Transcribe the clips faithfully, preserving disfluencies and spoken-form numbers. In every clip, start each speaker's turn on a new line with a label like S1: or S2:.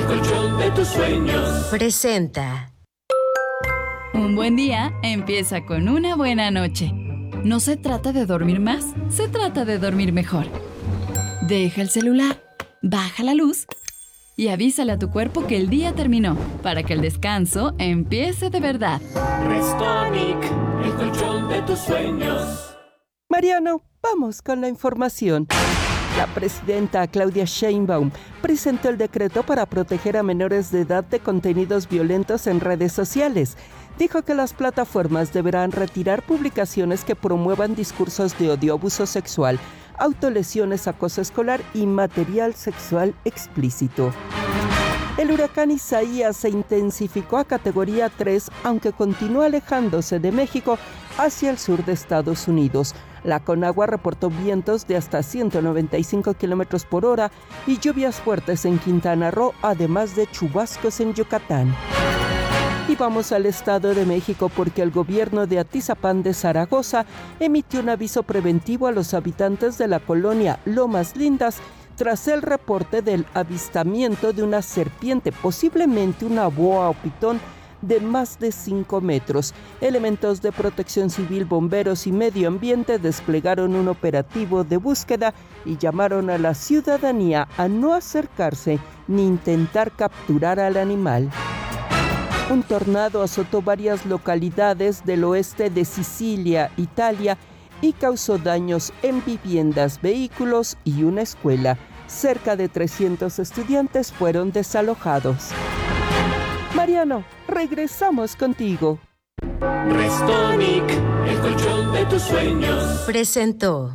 S1: colchón de tus sueños
S2: presenta.
S3: Un buen día empieza con una buena noche. No se trata de dormir más, se trata de dormir mejor. Deja el celular, baja la luz y avísale a tu cuerpo que el día terminó, para que el descanso empiece de verdad.
S1: Restonic, el colchón de tus sueños.
S4: Mariano, vamos con la información. La presidenta Claudia Sheinbaum presentó el decreto para proteger a menores de edad de contenidos violentos en redes sociales. Dijo que las plataformas deberán retirar publicaciones que promuevan discursos de odio, abuso sexual, autolesiones, acoso escolar y material sexual explícito. El huracán Isaías se intensificó a categoría tres, aunque continúa alejándose de México hacia el sur de Estados Unidos. La Conagua reportó vientos de hasta ciento noventa y cinco kilómetros por hora y lluvias fuertes en Quintana Roo, además de chubascos en Yucatán. Y vamos al Estado de México porque el gobierno de Atizapán de Zaragoza emitió un aviso preventivo a los habitantes de la colonia Lomas Lindas tras el reporte del avistamiento de una serpiente, posiblemente una boa o pitón, de más de cinco metros. Elementos de protección civil, bomberos y medio ambiente desplegaron un operativo de búsqueda y llamaron a la ciudadanía a no acercarse ni intentar capturar al animal. Un tornado azotó varias localidades del oeste de Sicilia, Italia, y causó daños en viviendas, vehículos y una escuela. Cerca de trescientos estudiantes fueron desalojados. Mariano, regresamos contigo.
S1: Restonic, el colchón de tus sueños
S2: Presentó.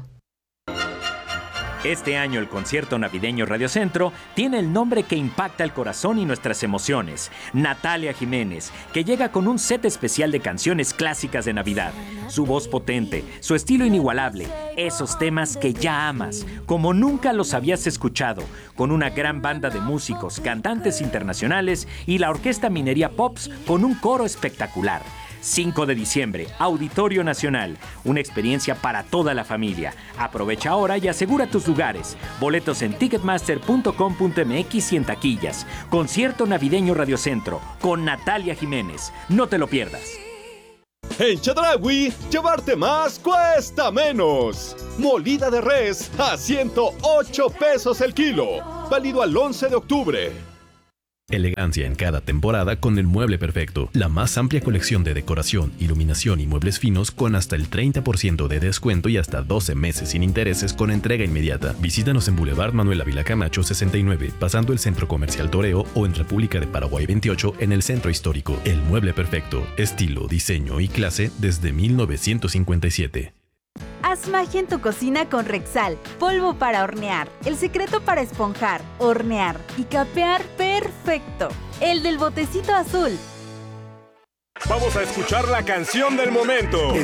S5: Este año el concierto navideño Radio Centro tiene el nombre que impacta el corazón y nuestras emociones. Natalia Jiménez, que llega con un set especial de canciones clásicas de Navidad. Su voz potente, su estilo inigualable, esos temas que ya amas, como nunca los habías escuchado, con una gran banda de músicos, cantantes internacionales y la Orquesta Minería Pops con un coro espectacular. cinco de diciembre, Auditorio Nacional. Una experiencia para toda la familia. Aprovecha ahora y asegura tus lugares. Boletos en ticketmaster punto com punto m x y en taquillas. Concierto navideño Radio Centro con Natalia Jiménez. No te lo pierdas.
S6: En Chedraui, llevarte más cuesta menos. Molida de res a ciento ocho pesos el kilo. Válido al once de octubre.
S7: Elegancia en cada temporada con el mueble perfecto. La más amplia colección de decoración, iluminación y muebles finos con hasta el treinta por ciento de descuento y hasta doce meses sin intereses con entrega inmediata. Visítanos en Boulevard Manuel Ávila Camacho sesenta y nueve, pasando el Centro Comercial Toreo, o en República de Paraguay veintiocho en el Centro Histórico. El mueble perfecto. Estilo, diseño y clase desde mil novecientos cincuenta y siete.
S8: Haz magia en tu cocina con Rexal, polvo para hornear, el secreto para esponjar, hornear y capear perfecto, el del botecito azul.
S6: Vamos a escuchar la canción del momento.